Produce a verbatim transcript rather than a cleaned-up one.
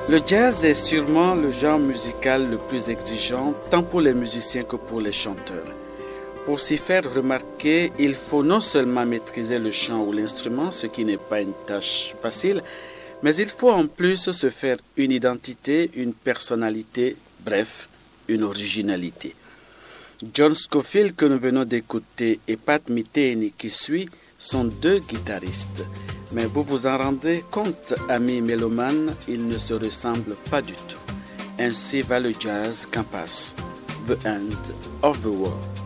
Le jazz est sûrement le genre musical le plus exigeant tant pour les musiciens que pour les chanteurs. Pour s'y faire remarquer, il faut non seulement maîtriser le chant ou l'instrument, ce qui n'est pas une tâche facile, mais il faut en plus se faire une identité, une personnalité, bref, une originalité. John Scofield que nous venons d'écouter et Pat Metheny qui suit sont deux guitaristes. Mais vous vous en rendez compte, amis mélomanes, ils ne se ressemblent pas du tout. Ainsi va le jazz Campus, The End of the World.